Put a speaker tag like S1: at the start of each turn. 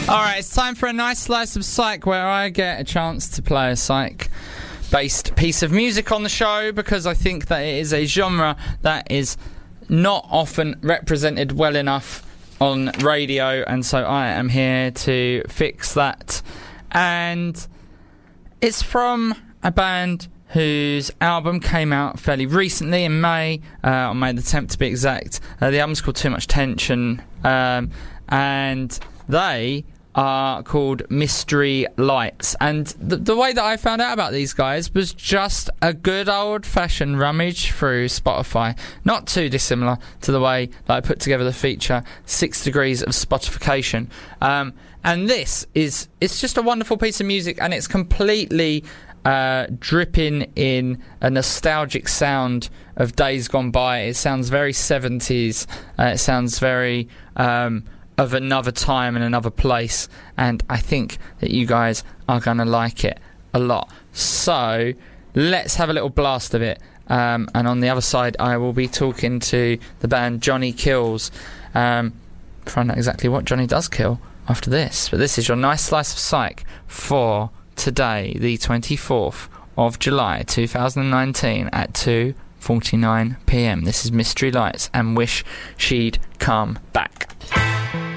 S1: Alright, it's time for a nice slice of psych, where I get a chance to play a psych-based piece of music on the show, because I think that it is a genre that is not often represented well enough on radio, and so I am here to fix that. And it's from a band whose album came out fairly recently in May, on May the 10th to be exact. The album's called Too Much Tension, and they are called Mystery Lights. And the way that I found out about these guys was just a good old-fashioned rummage through Spotify. Not too dissimilar to the way that I put together the feature 6 Degrees of Spotification. And it's just a wonderful piece of music, and it's completely dripping in a nostalgic sound of days gone by. It sounds very 70s. It sounds very of another time and another place, and I think that you guys are going to like it a lot. So let's have a little blast of it, and on the other side I will be talking to the band Johnny Kills. Find out exactly what Johnny does kill after this. But this is your nice slice of psych for today, the 24th of July 2019 at 2:49 p.m. This is Mystery Lights and Wish She'd Come Back.